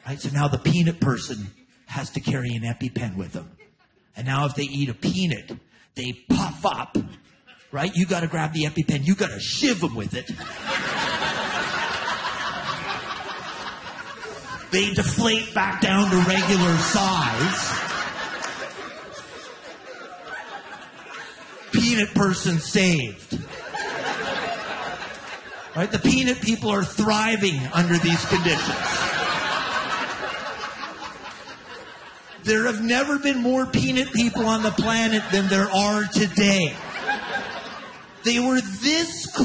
Right? So now the peanut person has to carry an EpiPen with them. And now if they eat a peanut, they puff up. Right? You got to grab the EpiPen. You got to shiv them with it. They deflate back down to regular size. Peanut person saved. Right? The peanut people are thriving under these conditions. There have never been more peanut people on the planet than there are today. They were this